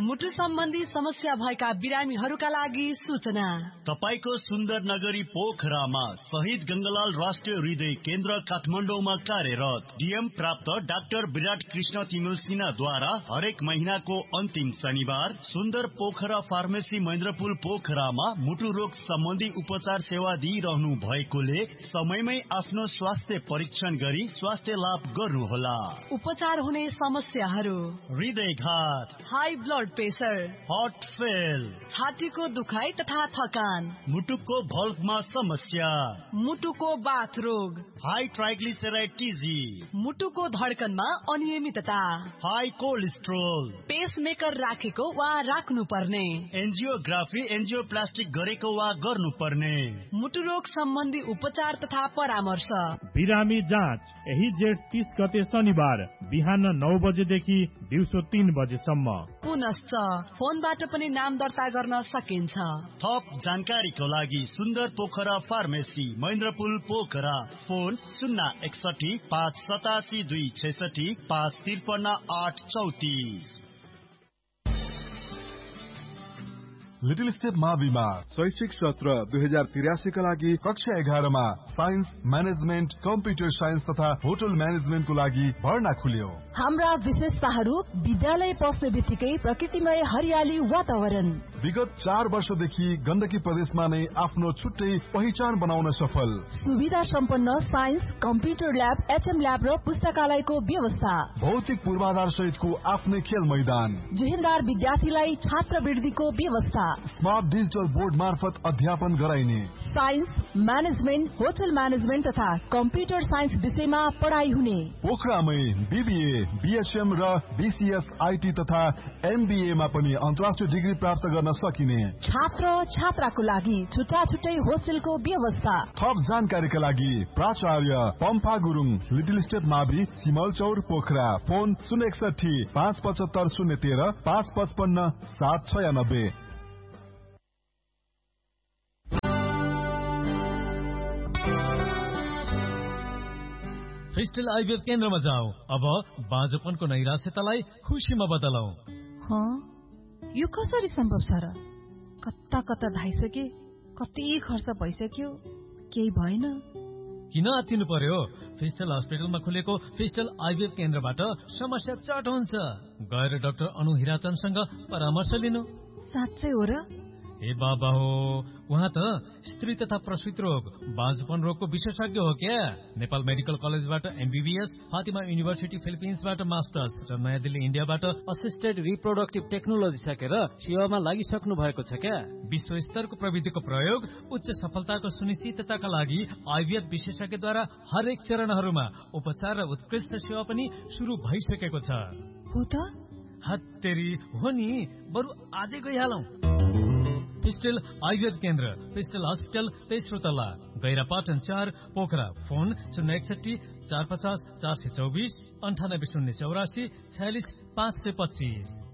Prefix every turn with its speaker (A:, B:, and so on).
A: मुटु सम्बन्धी समस्या भएका बिरामीहरूका लागि सूचना।
B: तपाईको सुन्दर नगरी पोखरामा शहीद गंगालाल राष्ट्रिय हृदय केन्द्र काठमाडौँमा कार्यरत डीएम प्राप्त डाक्टर विराट कृष्ण तिमिल सिन्हाद्वारा हरेक महीनाको अन्तिम शनिबार सुन्दर पोखरा फार्मेसी महेन्द्रपुल पोखरामा मुटु रोग सम्बन्धी उपचार सेवा दिइरहनु भएकोले समयमै आफ्नो स्वास्थ्य परीक्षण गरी स्वास्थ्य लाभ गर्नुहोला।
A: उपचार हुने समस्याहरू:
B: हृदयघात,
A: high blood pressure,
B: heart fail,
A: छातीको दुखाइ तथा थकान,
B: मुटुको भल्भमा समस्या,
A: मुटुको बाथ रोग,
B: हाई ट्राइग्लिसराइड टीजी,
A: मुटुको धड्कनमा अनियमितता,
B: हाई कोलेस्ट्रोल,
A: पेसमेकर राखेको वा राख्नु पर्ने,
B: एन्जियोग्राफी एन्जियोप्लास्टिक गरेको वा गर्नुपर्ने,
A: मुटु रोग सम्बन्धी उपचार तथा परामर्श।
C: बिरामी जाँच यही जेठ 30 गते शनिबार बिहान 9 बजेदेखि दिउँसो 3 बजेसम्म।
A: पुनश्च फोनबाट पनि नाम दर्ता गर्न सकिन्छ।
B: थप जानकारीको लागि सुन्दर Pokhara pharmacy महेन्द्रपुल Pokhara, phone 061 587 266 553 834।
D: Little step माविमा शैक्षिक सत्र 2083 का लागि कक्षा 11 मा साइन्स, म्यानेजमेन्ट, कम्प्युटर साइन्स तथा होटल म्यानेजमेन्टको लागि भर्ना खुल्यो।
E: हाम्रा विशेषताहरू: विद्यालय पस्ने बित्तिकै प्रकृतिमय हरियाली वातावरण,
D: विगत 4 वर्षदेखि गण्डकी प्रदेशमा नै आफ्नो छुट्टै पहिचान बनाउन सफल,
E: सुविधा सम्पन्न science, computer lab, HM lab र पुस्तकालयको व्यवस्था,
D: भौतिक पूर्वाधार सहितको आफ्नै खेल मैदान,
E: जुहिनदार विद्यार्थीलाई छात्रवृत्तिको व्यवस्था,
D: स्मार्ट डिजिटल बोर्ड मार्फत अध्यापन गराइने,
E: साइन्स, म्यानेजमेन्ट, होटल म्यानेजमेन्ट तथा कम्प्युटर साइन्स विषयमा पढाइ हुने।
D: पोखरामै बीबीए, बीएचएम र बीसीएस आईटी तथा एमबीए मा पनि अन्तर्राष्ट्रिय डिग्री प्राप्त गर्न सकिने।
E: छात्र छात्राको लागि छुट्टा छुट्टै होस्टेलको व्यवस्था।
D: थप जानकारीका लागि प्राचार्य पम्फा गुरुङ, लिटिल स्टेप मावि, सिमलचौर, पोखरा, फोन 061 575 013 555 796।
F: फिस्टल आइभीएफ केन्द्रमा जाऊ। अब बाँझोपनको नैराश्यतालाई खुसीमा बदलौ।
G: यो कसरी सम्भव छ र? कता कता धाइसके, कति खर्च भइसक्यो, केही भएन।
F: किन आत्तिनु पर्यो? फिस्टल हस्पिटलमा खुलेको फिस्टल आइभीएफ केन्द्रबाट समस्या चट हुन्छ। गएर डाक्टर अनु हिराचनसँग परामर्श लिनु।
G: साँच्चै हो र?
F: ए बाबा हो, उहाँ त स्त्री तथा प्रसूति रोग, बाँझोपन रोगको विशेषज्ञ हो क्या। नेपाल मेडिकल कलेजबाट एमबीबीएस, फातिमा युनिभर्सिटी फिलिपिन्सबाट मास्टर्स र नयाँ दिल्ली इन्डियाबाट असिस्टेड रिप्रोडक्टिभ टेक्नोलोजी सकेर सेवामा लागिसक्नु भएको छ क्या। विश्व स्तरको प्रविधिको प्रयोग उच्च सफलताको सुनिश्चितताका लागि आइभीएफ विशेषज्ञद्वारा हरेक चरणहरूमा उपचार र उत्कृष्ट सेवा पनि शुरू भइसकेको छ।
G: हो त?
F: हत्तेरी हो नि, बरु आजै गइहालौं। फिस्टल आइभीएफ केन्द्र, फिस्टल हस्पिटल, तेस्रो तल्ला, गैरापाटन 4, पोखरा। फोन 061 450 424 98 084 46 525।